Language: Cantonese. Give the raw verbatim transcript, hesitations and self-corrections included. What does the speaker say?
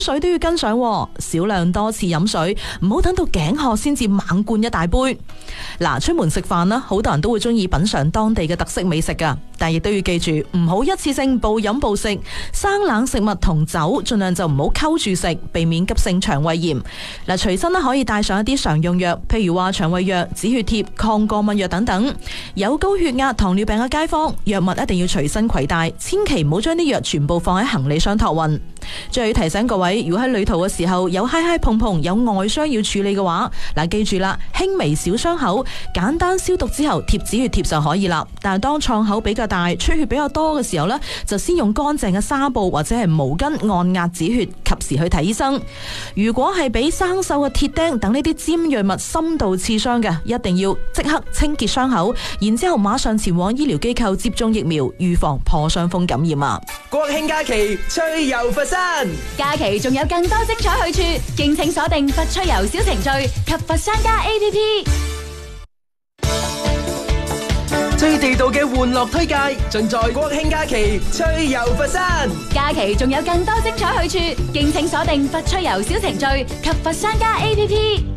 水都要跟上，少量多次飲水，唔好等到頸渴先至猛灌一大杯。嗱，出門食飯啦，好多人都會中意品嘗當地嘅特色美食噶，但亦都要記住，唔好一次性暴飲暴食，生冷食物同酒盡量就唔好溝住食，避免急性腸胃炎。嗱，隨身咧可以帶上一啲常用藥，譬如話腸胃藥、止血貼、抗過敏藥等等。有高血壓、糖尿病嘅街坊，藥物一定要隨身攜帶，千祈唔好將啲藥全部放喺行李箱託運。最後要提醒各位，如果喺旅途嘅時候有揩揩碰碰，有外傷要處理嘅話，嗱，記住啦，輕微小傷口簡單消毒之後貼止血貼就可以啦。但係當創口比較大、出血比較多嘅時候呢，就先用乾淨嘅紗布或者係毛巾按壓止血，及時去睇醫生。如果係俾生鏽嘅鐵釘等呢啲尖銳物深度刺傷嘅，一定要即刻清潔傷口，然之後馬上前往醫療機構接種疫苗，預防破傷風感染啊！ 國慶假期趣遊佛山， 假期仲有更多精彩去處，敬請鎖定佛趣遊小程序及佛山家 A P P。 最地道嘅玩樂推介，盡在國慶假期趣遊佛山。 假期仲有更多精彩去處，敬請鎖定佛趣遊小程序及佛山家 A P P。